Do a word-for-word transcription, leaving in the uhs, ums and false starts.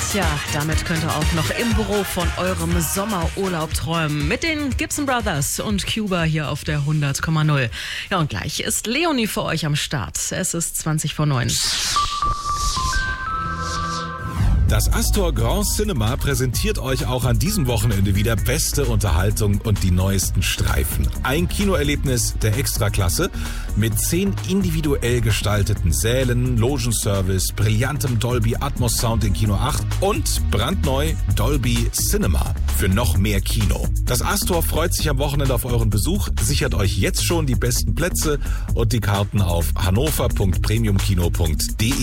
Ja, damit könnt ihr auch noch im Büro von eurem Sommerurlaub träumen. Mit den Gibson Brothers und Cuba hier auf der hundert Komma null. Ja, und gleich ist Leonie für euch am Start. Es ist zwanzig vor neun. Das Astor Grand Cinema präsentiert euch auch an diesem Wochenende wieder beste Unterhaltung und die neuesten Streifen. Ein Kinoerlebnis der Extraklasse mit zehn individuell gestalteten Sälen, Logenservice, brillantem Dolby Atmos Sound in Kino acht und brandneu Dolby Cinema für noch mehr Kino. Das Astor freut sich am Wochenende auf euren Besuch, sichert euch jetzt schon die besten Plätze und die Karten auf hannover punkt premiumkino punkt de.